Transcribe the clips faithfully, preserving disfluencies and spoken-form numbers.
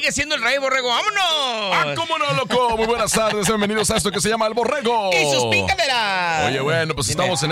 sigue siendo el Rey Borrego. ¡Vámonos! ¡Ah, cómo no, loco! Muy buenas tardes, bienvenidos a esto que se llama El Borrego. ¡Y sus picaderas! Oye, bueno, pues Dime. estamos en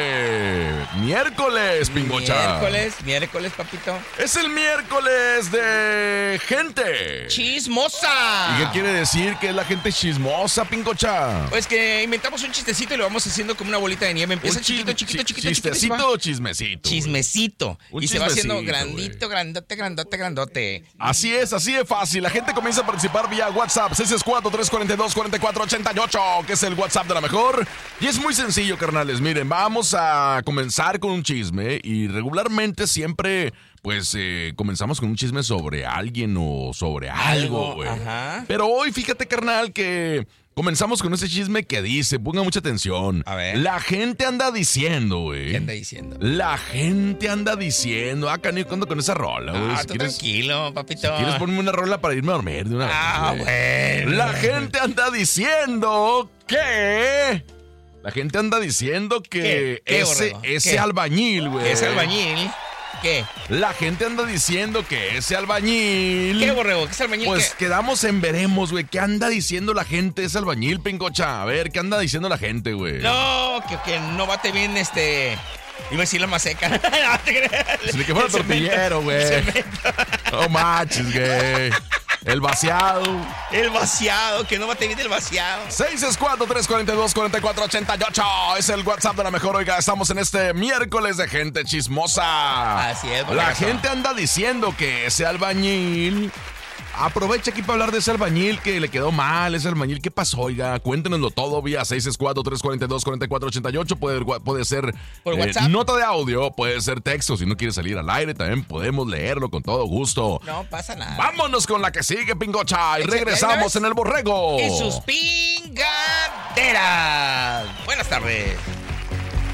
este miércoles, Pingocha. Miércoles, miércoles, papito. Es el miércoles de gente. ¡Chismosa! ¿Y qué quiere decir que es la gente chismosa, Pingocha? Pues que inventamos un chistecito y lo vamos haciendo como una bolita de nieve. Empieza Un chiquito, chis- chiquito, chi- chiquito, chiquito. y se ¿Chistecito va- o chismecito? güey? Chismecito. Un Y se va haciendo chismecito, grandito, güey. grandote, grandote, grandote. Así es, así de fácil. La gente comienza a participar vía WhatsApp seis seis cuatro, tres cuatro dos, cuatro cuatro ocho ocho, que es el WhatsApp de la mejor. Y es muy sencillo, carnales. Miren, vamos a comenzar con un chisme y regularmente siempre, pues, eh, comenzamos con un chisme sobre alguien o sobre algo, Algo, güey. ajá. Pero hoy, fíjate, carnal, que comenzamos con ese chisme que dice, ponga mucha atención. A ver. La gente anda diciendo, güey. ¿Qué anda diciendo? La gente anda diciendo, ah, canijo, ¿cuándo con esa rola, güey? Ah, Si tú quieres- tranquilo, papito. ¿Quieres ponerme una rola para irme a dormir de una vez? Ah, güey? bueno. La gente anda diciendo que... La gente anda diciendo que ¿Qué? ¿Qué, ese, borrego? ese ¿Qué? albañil, güey. ¿Ese albañil? ¿Qué? La gente anda diciendo que ese albañil... ¿Qué, borrego? ¿Qué es albañil? Pues ¿Qué? quedamos en veremos, güey. ¿Qué anda diciendo la gente ese albañil, Pingocha? A ver, ¿qué anda diciendo la gente, güey? No, que, que no bate bien este... Iba a decir la maseca. No, te creas. Si ni que fuera El cemento, tortillero, güey. el cemento. No manches, güey. El vaciado. El vaciado, que no bate bien el vaciado. seis seis cuatro, tres cuatro dos, cuatro cuatro ocho ocho es el WhatsApp de la mejor. Oiga, estamos en este miércoles de gente chismosa. Así es, La borregazo. gente anda diciendo que ese albañil... Aprovecha aquí para hablar de ese albañil que le quedó mal, ese albañil. ¿Qué pasó? Oiga, cuéntenoslo todo vía seis seis cuatro, tres cuatro dos, cuatro cuatro ocho ocho. Puede, puede ser Por eh, WhatsApp. nota de audio, puede ser texto. Si no quiere salir al aire, también podemos leerlo con todo gusto. No pasa nada. Vámonos con la que sigue, Pingocha. Y Échate, regresamos ¿ya en el borrego. Y sus pingaderas. Buenas tardes.